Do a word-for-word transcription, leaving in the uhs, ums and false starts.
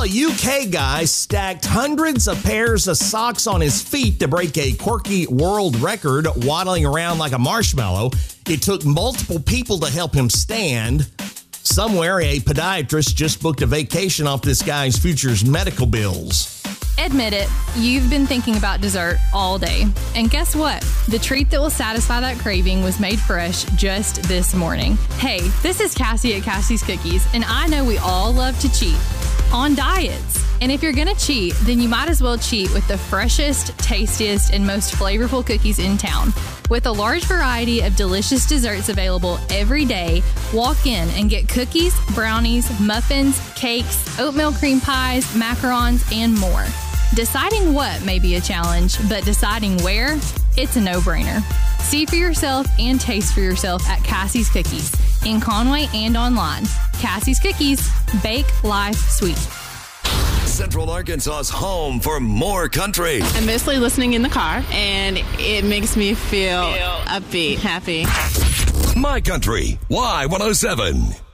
a U K guy stacked hundreds of pairs of socks on his feet to break a quirky world record, waddling around like a marshmallow. It took multiple people to help him stand. Somewhere, a podiatrist just booked a vacation off this guy's future's medical bills. Admit it, you've been thinking about dessert all day. And guess what? The treat that will satisfy that craving was made fresh just this morning. Hey, this is Cassie at Cassie's Cookies, and I know we all love to cheat on diets. And if you're gonna cheat, then you might as well cheat with the freshest, tastiest, and most flavorful cookies in town. With a large variety of delicious desserts available every day, walk in and get cookies, brownies, muffins, cakes, oatmeal cream pies, macarons, and more. Deciding what may be a challenge, but deciding where, it's a no-brainer. See for yourself and taste for yourself at Cassie's Cookies in Conway and online. Cassie's Cookies, bake life sweet. Central Arkansas's home for more country. I'm mostly listening in the car, and it makes me feel upbeat, happy. My Country, Y one oh seven.